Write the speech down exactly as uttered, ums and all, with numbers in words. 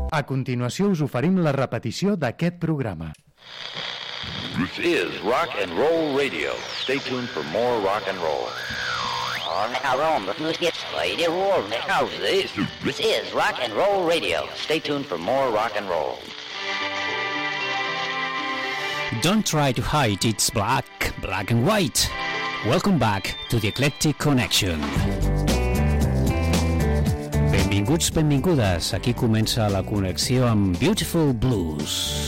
A continuació us oferim la repetició d'aquest programa. This is Rock and Roll Radio. Stay tuned for more rock and roll. This is Rock and Roll Radio. Stay tuned for more rock and roll. Don't try to hide, it's black, black and white. Welcome back to the Eclectic Connection. Benvinguts, benvingudes. Aquí comença la connexió amb Beautiful Blues.